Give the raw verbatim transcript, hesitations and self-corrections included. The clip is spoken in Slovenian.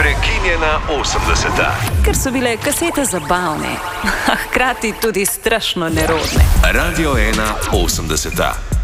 Prekinjena osemdeseta. Ker so bile kasete zabavne, a hkrati tudi strašno nerodne. Radio ena osemdeseta.